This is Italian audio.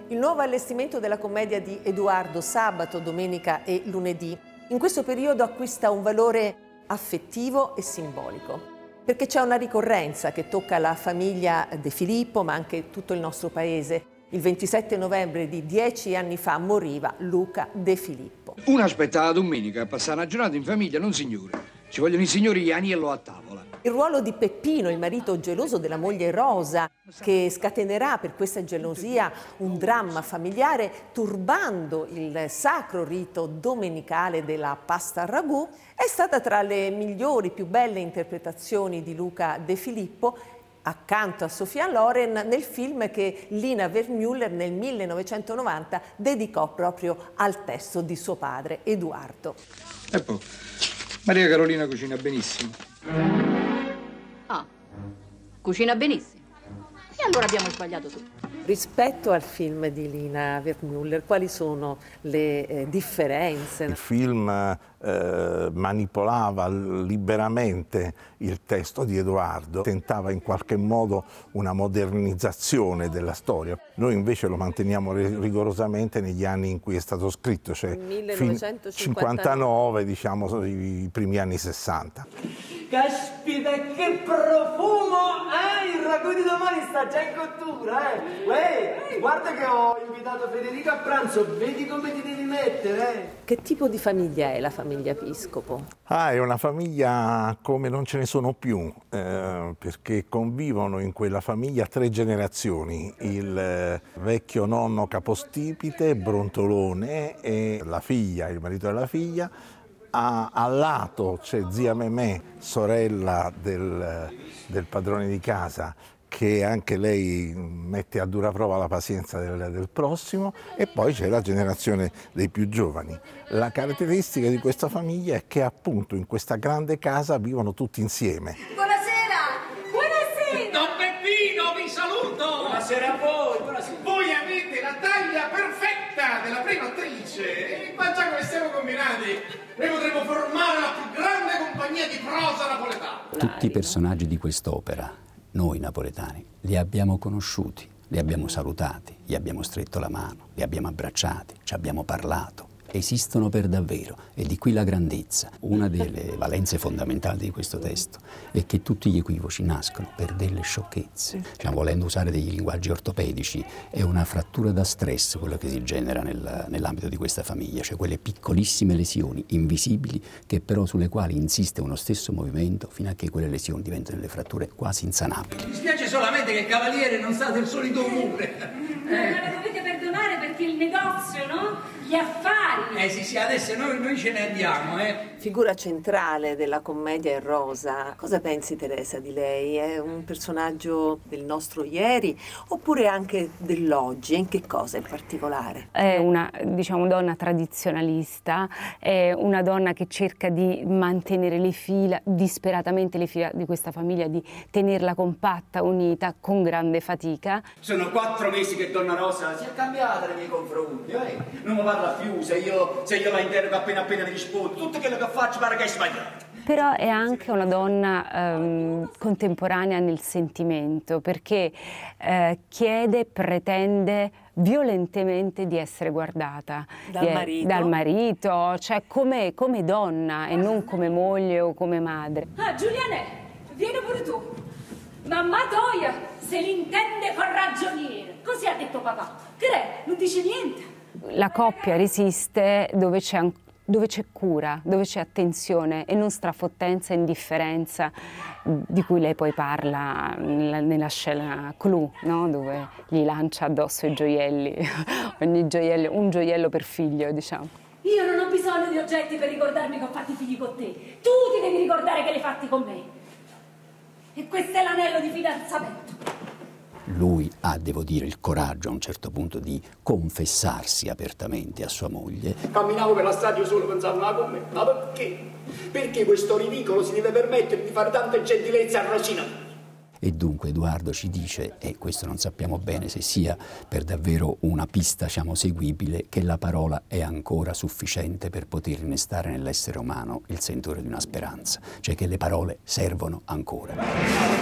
il nuovo allestimento della commedia di Edoardo sabato, domenica e lunedì, in questo periodo acquista un valore affettivo e simbolico, perché c'è una ricorrenza che tocca la famiglia De Filippo, ma anche tutto il nostro paese. Il 27 novembre di 10 anni fa moriva Luca De Filippo. Una aspetta la domenica, passare una giornata in famiglia, non signore. Ci vogliono i signori Aniello a tavola. Il ruolo di Peppino, il marito geloso della moglie Rosa, che scatenerà per questa gelosia un dramma familiare, turbando il sacro rito domenicale della pasta al ragù, è stata tra le migliori, più belle interpretazioni di Luca De Filippo, accanto a Sofia Loren, nel film che Lina Wertmüller nel 1990 dedicò proprio al testo di suo padre, Edoardo. E poi, Maria Carolina cucina benissimo. Ah, cucina benissimo. E allora abbiamo sbagliato tutto. Rispetto al film di Lina Wertmüller, quali sono le differenze? Il film manipolava liberamente il testo di Edoardo, tentava in qualche modo una modernizzazione della storia. Noi invece lo manteniamo rigorosamente negli anni in cui è stato scritto, cioè 1959, diciamo i primi anni 60. Caspita, che profumo! Il ragù di domani sta già in cottura, Uè, guarda che ho invitato Federico a pranzo, vedi come ti devi mettere, Che tipo di famiglia è la famiglia Piscopo? È una famiglia come non ce ne sono più, perché convivono in quella famiglia 3 generazioni, il vecchio nonno capostipite, brontolone, e la figlia, il marito della figlia. Al lato c'è zia Memè, sorella del padrone di casa, che anche lei mette a dura prova la pazienza del prossimo, e poi c'è la generazione dei più giovani. La caratteristica di questa famiglia è che appunto in questa grande casa vivono tutti insieme. Buonasera! Buonasera! Don Peppino, vi saluto! Buonasera a voi, buonasera. Voi avete la taglia perfetta della prima attrice e qua già come stiamo combinati noi potremo formare la più grande compagnia di prosa napoletana. Tutti i personaggi di quest'opera, noi napoletani, li abbiamo conosciuti, li abbiamo salutati, gli abbiamo stretto la mano, li abbiamo abbracciati, ci abbiamo parlato. Esistono per davvero, e di qui la grandezza. Una delle valenze fondamentali di questo testo è che tutti gli equivoci nascono per delle sciocchezze. Cioè, volendo usare degli linguaggi ortopedici, è una frattura da stress quello che si genera nell'ambito di questa famiglia, cioè quelle piccolissime lesioni invisibili che però sulle quali insiste uno stesso movimento fino a che quelle lesioni diventano delle fratture quasi insanabili. Mi spiace solamente che il cavaliere non sa del solito umore. Me la dovete perdonare perché il negozio, no? Gli affari. Sì, adesso noi ce ne andiamo, Figura centrale della commedia è Rosa. Cosa pensi, Teresa, di lei? È un personaggio del nostro ieri oppure anche dell'oggi? In che cosa in particolare? È una, donna tradizionalista, è una donna che cerca di mantenere le fila, disperatamente le fila di questa famiglia, di tenerla compatta, unita, con grande fatica. Sono 4 mesi che donna Rosa Si è cambiata nei miei confronti, non mi parla più, se io la interrogo appena mi rispondo, tutto quello che faccio pare che è sbagliato. Però è anche una donna contemporanea nel sentimento, perché chiede, pretende violentemente di essere guardata dal marito, cioè come donna e non come moglie o come madre. Giuliane, vieni pure tu. Mamma Toia se l'intende con ragioniere. Così ha detto papà. Che non dice niente. La coppia resiste dove c'è cura, dove c'è attenzione e non strafottenza e indifferenza di cui lei poi parla nella scena clou, no? Dove gli lancia addosso i gioielli, ogni gioiello, un gioiello per figlio, diciamo. Io non ho bisogno di oggetti per ricordarmi che ho fatti figli con te. Tu ti devi ricordare che li hai fatti con me. E questo è l'anello di fidanzamento. Lui ha, devo dire, il coraggio a un certo punto di confessarsi apertamente a sua moglie. Camminavo per la strada, io solo pensavo, ma con me? Ma perché? Perché questo ridicolo si deve permettere di fare tante gentilezze a Rosina? E dunque Edoardo ci dice, e questo non sappiamo bene se sia per davvero una pista seguibile, che la parola è ancora sufficiente per poter innestare nell'essere umano il sentore di una speranza, cioè che le parole servono ancora.